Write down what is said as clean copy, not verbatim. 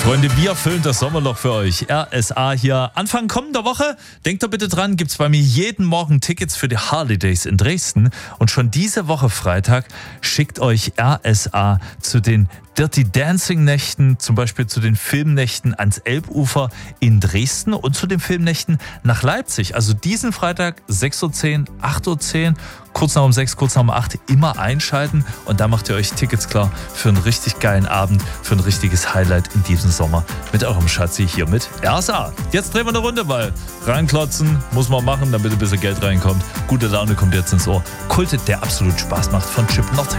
Freunde, wir füllen das Sommerloch für euch. RSA hier. Anfang kommender Woche, denkt doch bitte dran, gibt's bei mir jeden Morgen Tickets für die Harley Days in Dresden. Und schon diese Woche Freitag schickt euch RSA zu den Dirty Dancing Nächten, zum Beispiel zu den Filmnächten ans Elbufer in Dresden und zu den Filmnächten nach Leipzig. Also diesen Freitag 6.10 Uhr, 8.10 Uhr, kurz nach um 6, kurz nach um 8 immer einschalten und da macht ihr euch Tickets klar für einen richtig geilen Abend, für ein richtiges Highlight in diesem Sommer mit eurem Schatzi hier mit RSA. Jetzt drehen wir eine Runde, weil reinklotzen muss man machen, damit ein bisschen Geld reinkommt. Gute Laune kommt jetzt ins Ohr. Kultet, der absolut Spaß macht von Chip Not.